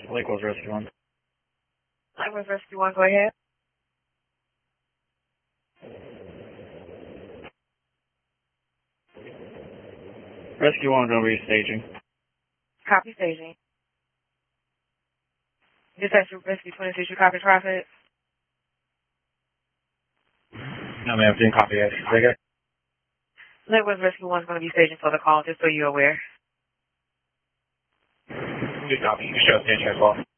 Lakewood Rescue 1. Lakewood Rescue 1, go ahead. Rescue 1 going to be staging. Copy staging. Dispatch Rescue 26, you copy traffic? No, ma'am, didn't copy it. Take it. Lakewood Rescue 1 is going to be staging for the call, just so you're aware. Good copy. You show attention as well.